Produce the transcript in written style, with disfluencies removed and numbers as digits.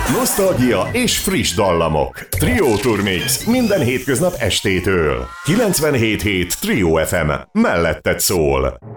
Nosztalgia és friss dallamok. Trio Tour Mix minden hétköznap estétől. 97.7 Trio FM. Melletted szól.